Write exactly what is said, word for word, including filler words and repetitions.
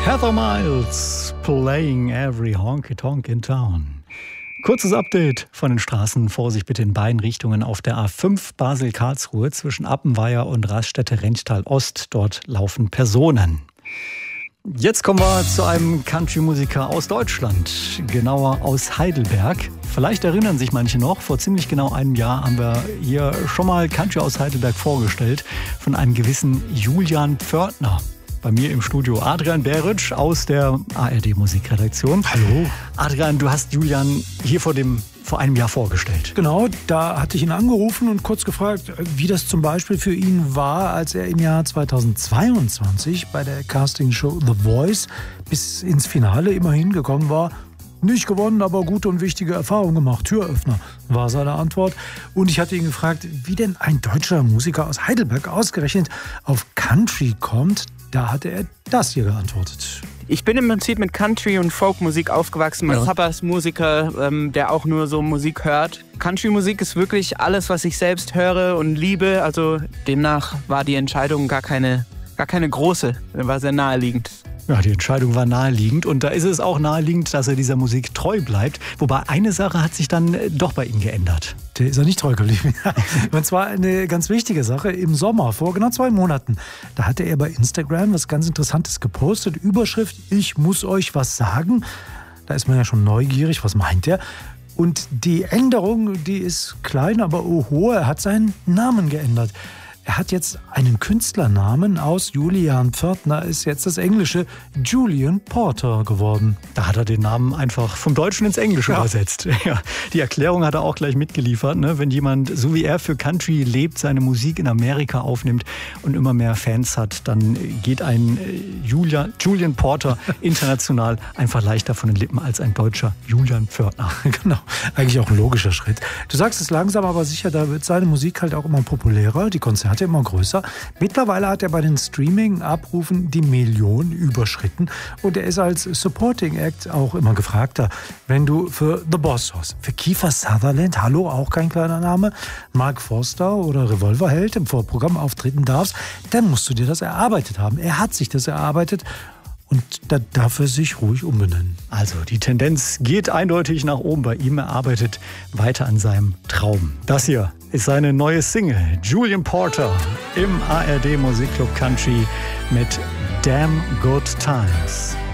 Heather Miles, playing every honky-tonk in town. Kurzes Update von den Straßen. Vorsicht bitte in beiden Richtungen auf der A fünf Basel-Karlsruhe zwischen Appenweier und Raststätte-Renttal-Ost. Dort laufen Personen. Jetzt kommen wir zu einem Country-Musiker aus Deutschland, genauer aus Heidelberg. Vielleicht erinnern sich manche noch, vor ziemlich genau einem Jahr haben wir hier schon mal Country aus Heidelberg vorgestellt von einem gewissen Julian Pförtner. Bei mir im Studio Adrian Beric aus der A R D-Musikredaktion. Hallo. Adrian, du hast Julian hier vor, dem, vor einem Jahr vorgestellt. Genau, da hatte ich ihn angerufen und kurz gefragt, wie das zum Beispiel für ihn war, als er im Jahr zweitausendzweiundzwanzig bei der Castingshow The Voice bis ins Finale immerhin gekommen war. Nicht gewonnen, aber gute und wichtige Erfahrungen gemacht. Türöffner war seine Antwort. Und ich hatte ihn gefragt, wie denn ein deutscher Musiker aus Heidelberg ausgerechnet auf Country kommt. Da hatte er das hier geantwortet. Ich bin im Prinzip mit Country- und Folkmusik aufgewachsen. Mein Ja. Papa ist Musiker, ähm, der auch nur so Musik hört. Country-Musik ist wirklich alles, was ich selbst höre und liebe. Also demnach war die Entscheidung gar keine, gar keine große, war sehr naheliegend. Ja, die Entscheidung war naheliegend und da ist es auch naheliegend, dass er dieser Musik treu bleibt. Wobei eine Sache hat sich dann doch bei ihm geändert. Der ist er nicht treu geblieben. Und zwar eine ganz wichtige Sache. Im Sommer, vor genau zwei Monaten, da hatte er bei Instagram was ganz Interessantes gepostet. Überschrift, ich muss euch was sagen. Da ist man ja schon neugierig, was meint er? Und die Änderung, die ist klein, aber oho, er hat seinen Namen geändert. Er hat jetzt einen Künstlernamen. Aus Julian Pförtner ist jetzt das englische Julian Porter geworden. Da hat er den Namen einfach vom Deutschen ins Englische Ja. übersetzt. Ja, die Erklärung hat er auch gleich mitgeliefert. Ne? Wenn jemand, so wie er für Country lebt, seine Musik in Amerika aufnimmt und immer mehr Fans hat, dann geht ein Julian, Julian Porter international einfach leichter von den Lippen als ein deutscher Julian Pförtner. Genau, eigentlich auch ein logischer Schritt. Du sagst es langsam, aber sicher, da wird seine Musik halt auch immer populärer, die Konzerte immer größer. Mittlerweile hat er bei den Streaming-Abrufen die Million überschritten und er ist als Supporting Act auch immer gefragter. Wenn du für The Boss Hoss, für Kiefer Sutherland, hallo, auch kein kleiner Name, Mark Forster oder Revolverheld im Vorprogramm auftreten darfst, dann musst du dir das erarbeitet haben. Er hat sich das erarbeitet. Und da darf er sich ruhig umbenennen. Also die Tendenz geht eindeutig nach oben bei ihm. Er arbeitet weiter an seinem Traum. Das hier ist seine neue Single. Julian Porter im A R D Musikclub Country mit Damn Good Times.